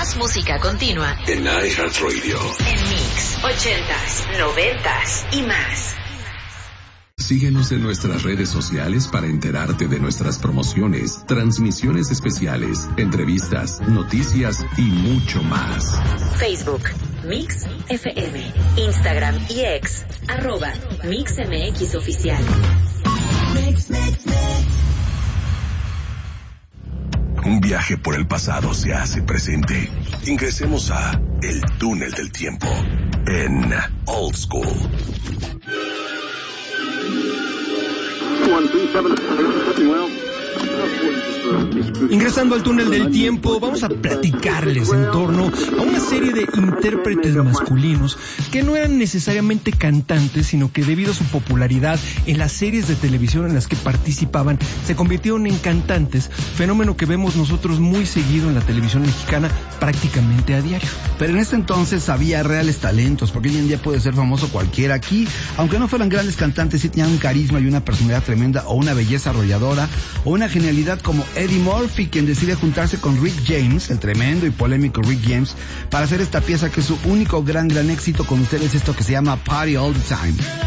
Más música continua en iHeartRadio. En Mix 80s, 90s y más. Síguenos en nuestras redes sociales para enterarte de nuestras promociones, transmisiones especiales, entrevistas, noticias y mucho más. Facebook, Mix FM, Instagram y X, @MixMXOficial. Un viaje por el pasado se hace presente. Ingresemos a El Túnel del Tiempo en Old School. Ingresando al túnel del tiempo, vamos a platicarles en torno a una serie de intérpretes masculinos que no eran necesariamente cantantes, sino que debido a su popularidad en las series de televisión en las que participaban, se convirtieron en cantantes, fenómeno que vemos nosotros muy seguido en la televisión mexicana prácticamente a diario. Pero en este entonces había reales talentos, porque hoy en día puede ser famoso cualquiera. Aquí, aunque no fueran grandes cantantes, sí tenían un carisma y una personalidad tremenda, o una belleza arrolladora, o una genialidad, como Eddie Murphy, quien decide juntarse con Rick James, el tremendo y polémico Rick James, para hacer esta pieza que es su único gran éxito con ustedes, esto que se llama Party All the Time.